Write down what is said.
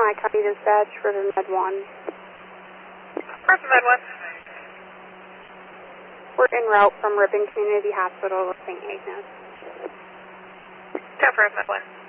I copy dispatch for the Med 1. First Med 1. We're en route from Ripon Community Hospital with St. Agnes. Ten for Med 1.